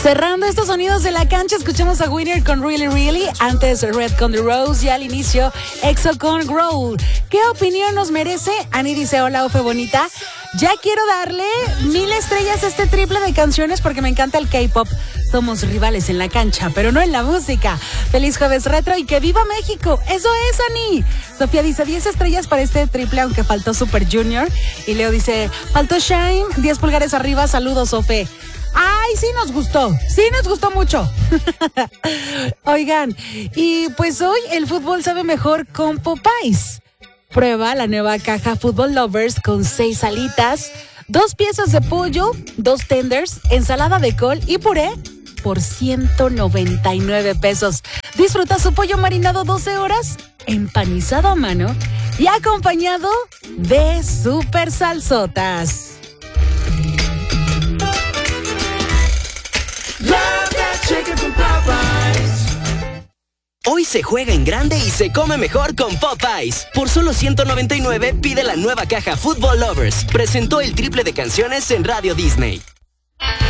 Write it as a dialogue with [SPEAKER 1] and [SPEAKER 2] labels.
[SPEAKER 1] Cerrando estos sonidos de la cancha, escuchamos a Winner con Really Really, antes Red con The Rose y al inicio EXO con Growl. ¿Qué opinión nos merece? Ani dice, hola, Ofe bonita. Ya quiero darle 1000 estrellas a este triple de canciones porque me encanta el K-pop. Somos rivales en la cancha, pero no en la música. Feliz jueves retro y que viva México. Eso es, Ani. Sofía dice 10 estrellas para este triple, aunque faltó Super Junior. Y Leo dice, faltó Shine, 10 pulgares arriba. Saludos, Sofe. Ay, sí nos gustó mucho. Oigan, y pues hoy el fútbol sabe mejor con Popeyes. Prueba la nueva caja Football Lovers con 6 alitas, 2 piezas de pollo, 2 tenders, ensalada de col y puré por 199 pesos. Disfruta su pollo marinado 12 horas, empanizado a mano y acompañado de super salsotas.
[SPEAKER 2] Hoy se juega en grande y se come mejor con Popeyes. Por solo 199 pide la nueva caja Football Lovers. Presentó el triple de canciones en Radio Disney.